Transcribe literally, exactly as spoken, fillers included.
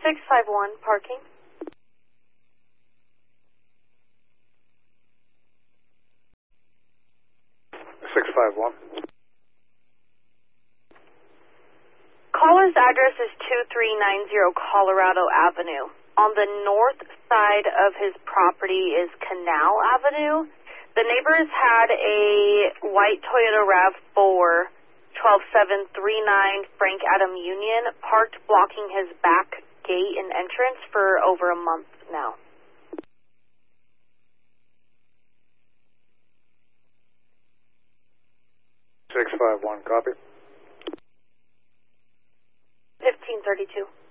six five one, parking. six five one. Caller's address is two three nine zero Colorado Avenue. On the north side of his property is Canal Avenue. The neighbors had a white Toyota RAV four twelve seven three nine Frank Adam Union parked blocking his back gate and entrance for over a month now. six five one, copy. fifteen thirty-two.